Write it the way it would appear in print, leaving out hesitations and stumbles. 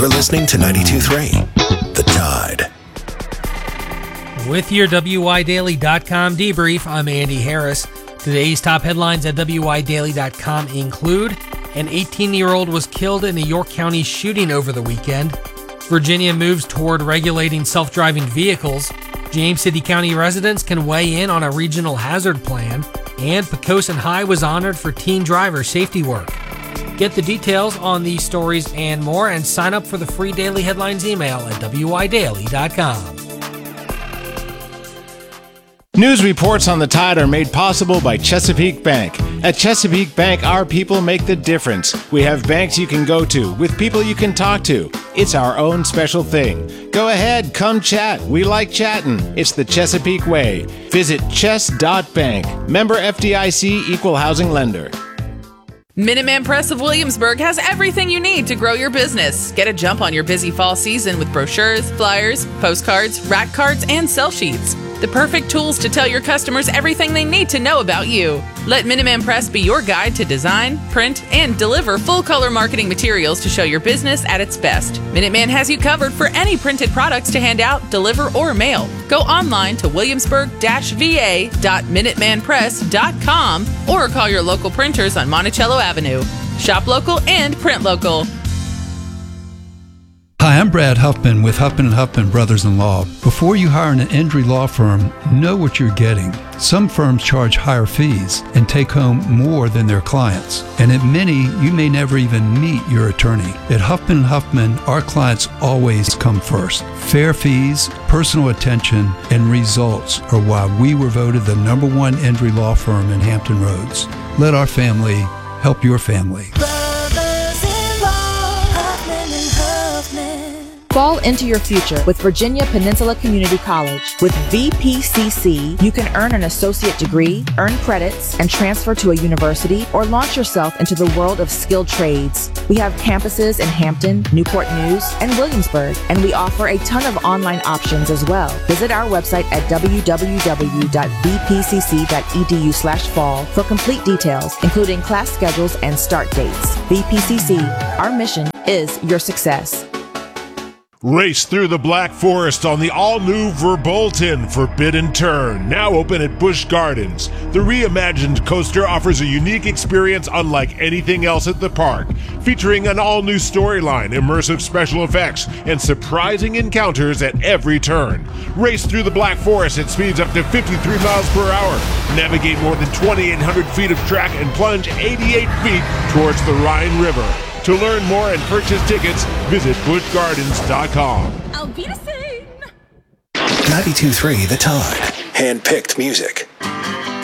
We're listening to 92.3, The Tide. With your WYDaily.com debrief, I'm Andy Harris. Today's top headlines at WYDaily.com include: an 18-year-old was killed in a York County shooting over the weekend. Virginia moves toward regulating self-driving vehicles. James City County residents can weigh in on a regional hazard plan. And Poquoson High was honored for teen driver safety work. Get the details on these stories and more, and sign up for the free daily headlines email at WYDaily.com. News reports on the Tide are made possible by Chesapeake Bank. At Chesapeake Bank, our people make the difference. We have banks you can go to with people you can talk to. It's our own special thing. Go ahead, come chat. We like chatting. It's the Chesapeake way. Visit chess.bank. Member FDIC, equal housing lender. Minuteman Press of Williamsburg has everything you need to grow your business. Get a jump on your busy fall season with brochures, flyers, postcards, rack cards, and sell sheets. The perfect tools to tell your customers everything they need to know about you. Let Minuteman Press be your guide to design, print, and deliver full-color marketing materials to show your business at its best. Minuteman has you covered for any printed products to hand out, deliver, or mail. Go online to williamsburg-va.minutemanpress.com or call your local printers on Monticello Avenue. Shop local and print local. Hi, I'm Brad Huffman with Huffman & Huffman Brothers-in-Law. Before you hire an injury law firm, know what you're getting. Some firms charge higher fees and take home more than their clients. And at many, you may never even meet your attorney. At Huffman & Huffman, our clients always come first. Fair fees, personal attention, and results are why we were voted the #1 injury law firm in Hampton Roads. Let our family help your family. Fall into your future with Virginia Peninsula Community College. With VPCC, you can earn an associate degree, earn credits, and transfer to a university, or launch yourself into the world of skilled trades. We have campuses in Hampton, Newport News, and Williamsburg, and we offer a ton of online options as well. Visit our website at www.vpcc.edu/fall for complete details, including class schedules and start dates. VPCC, our mission is your success. Race through the Black Forest on the all-new Verbolten Forbidden Turn, now open at Busch Gardens. The reimagined coaster offers a unique experience unlike anything else at the park, featuring an all-new storyline, immersive special effects, and surprising encounters at every turn. Race through the Black Forest at speeds up to 53 miles per hour. Navigate more than 2,800 feet of track and plunge 88 feet towards the Rhine River. To learn more and purchase tickets, visit buschgardens.com. Auf Wiedersehen! 92.3 The Tide. Hand-picked music.